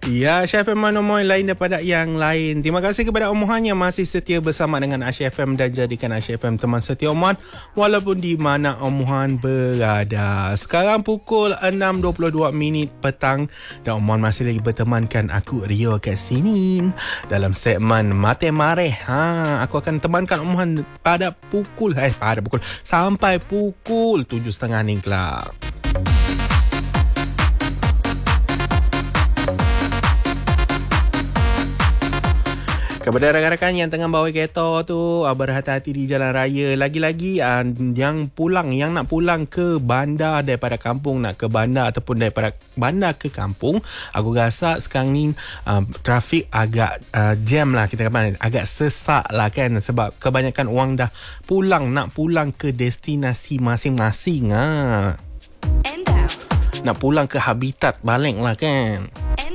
Ya, Asy FM Monomoy lain daripada yang lain. Terima kasih kepada Omohan yang masih setia bersama dengan Asy FM dan jadikan Asy FM teman setia Omohan walaupun di mana Omohan berada. Sekarang pukul 6.22 petang dan Omohan masih lagi bertemankan aku, Rio, kat sini dalam segmen Mate Mareh. Aku akan temankan Omohan pada pukul sampai pukul 7.30 ni kelak. Kepada rakan-rakan yang tengah bawa kereta tu, berhati-hati di jalan raya. Lagi-lagi yang nak pulang ke bandar daripada kampung nak ke bandar ataupun daripada bandar ke kampung, aku rasa sekarang ni trafik agak jam lah, kita katakan agak sesak lah kan, sebab kebanyakan orang dah nak pulang ke destinasi masing-masing. Nak pulang ke habitat balik lah kan.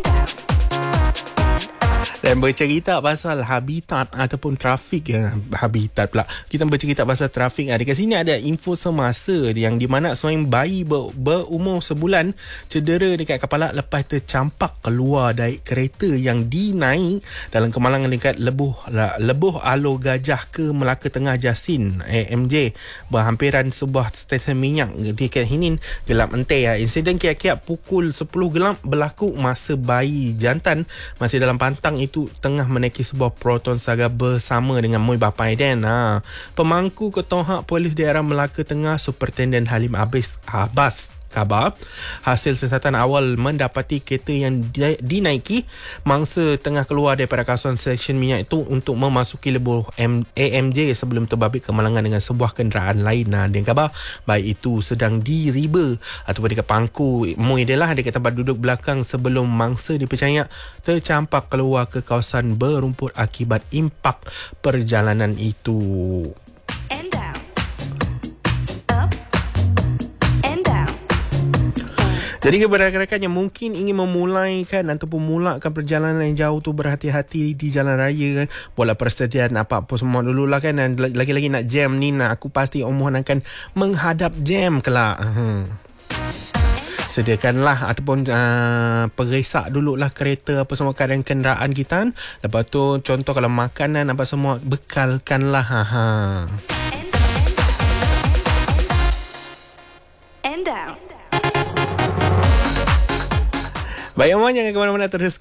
Dan bercerita pasal habitat ataupun trafik, habitat pula. Kita bercerita pasal trafik. Dekat sini ada info semasa yang di mana seorang bayi berumur sebulan cedera dekat kepala lepas tercampak keluar dari kereta yang dinaik dalam kemalangan dekat Lebuh Alor Gajah ke Melaka Tengah Jasin AMJ berhampiran sebuah stesen minyak dekat Hinin gelap entai. Insiden kiat-kiat pukul 10 gelap berlaku masa bayi jantan masih dalam pantang itu tengah menaiki sebuah Proton Saga bersama dengan Moi Bapai Dan. Pemangku Ketua Polis Daerah Melaka Tengah Superintendent Halim Abbas khabar hasil siasatan awal mendapati kereta yang dinaiki mangsa tengah keluar daripada kawasan stesen minyak itu untuk memasuki Lebuh AMJ sebelum terbabit kemalangan dengan sebuah kenderaan lain. Dan khabar baik itu sedang diriba ataupun dekat pangku Moi dia lah, dekat tempat duduk belakang sebelum mangsa dipercaya tercampak keluar ke kawasan berumput akibat impak perjalanan itu. Jadi kepada rakan-rakan yang mungkin ingin memulaikan ataupun mulakan perjalanan yang jauh tu, berhati-hati di jalan raya kan. Buatlah persediaan apa-apa semua dululah kan. Dan lagi-lagi nak jam ni, aku pasti Omohan akan menghadap jam kelak. Sediakanlah ataupun perisak dululah kereta apa semua keadaan kenderaan kita. Lepas tu contoh kalau makanan apa semua bekalkanlah. Baik, Omohan jangan ke mana-mana, terus